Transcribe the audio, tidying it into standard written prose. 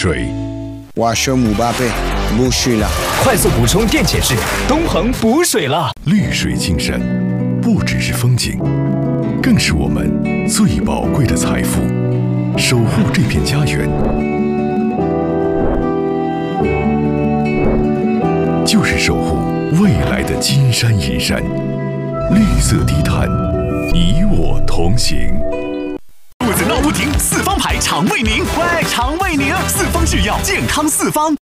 水。 我选姆巴佩，不水了。 快速补充电解质，东恒补水了。 绿水青山，不只是风景，更是我们最宝贵的财富。守护这片家园，就是守护未来的金山银山。绿色低碳，与我同行。 肚子闹不停，四方牌肠胃宁，喂，肠胃宁，四方制药，健康四方。